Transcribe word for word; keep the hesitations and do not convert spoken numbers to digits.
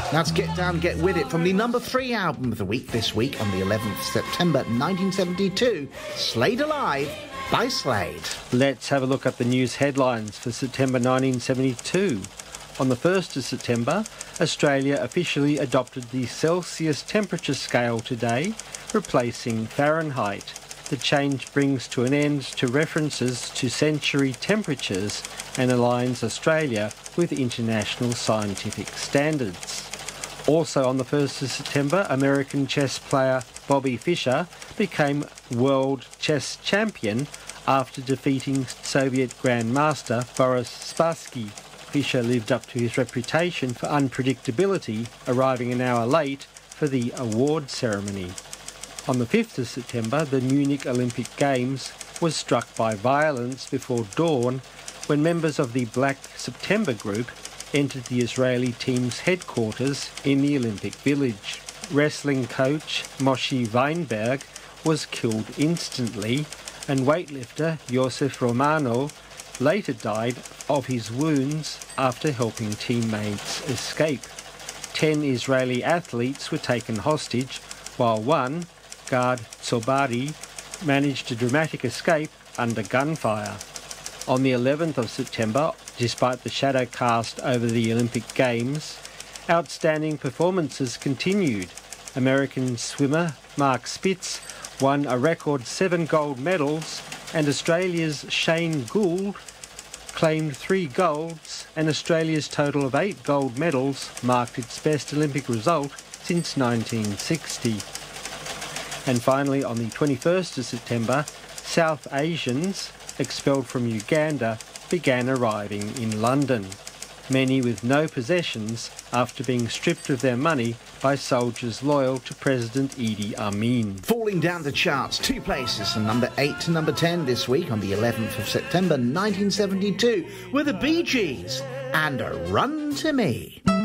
Let's get down, get with it from the number three album of the week this week on the eleventh of September nineteen seventy-two, Slade Alive by Slade. Let's have a look at the news headlines for September nineteen seventy-two. On the first of September, Australia officially adopted the Celsius temperature scale today, replacing Fahrenheit. The change brings to an end to references to century temperatures and aligns Australia with international scientific standards. Also on the first of September, American chess player Bobby Fischer became world chess champion after defeating Soviet Grandmaster Boris Spassky. Fischer lived up to his reputation for unpredictability, arriving an hour late for the award ceremony. On the fifth of September, the Munich Olympic Games was struck by violence before dawn when members of the Black September group entered the Israeli team's headquarters in the Olympic Village. Wrestling coach Moshe Weinberg was killed instantly, and weightlifter Yosef Romano later died of his wounds after helping teammates escape. Ten Israeli athletes were taken hostage, while one, Gad Zobari, managed a dramatic escape under gunfire. On the eleventh of September, despite the shadow cast over the Olympic Games, outstanding performances continued. American swimmer Mark Spitz won a record seven gold medals, and Australia's Shane Gould claimed three golds, and Australia's total of eight gold medals marked its best Olympic result since nineteen sixty. And finally, on the twenty-first of September, South Asians expelled from Uganda began arriving in London, many with no possessions after being stripped of their money by soldiers loyal to President Idi Amin. Falling down the charts, two places from number eight to number ten this week on the eleventh of September nineteen seventy-two were the Bee Gees and Run to Me.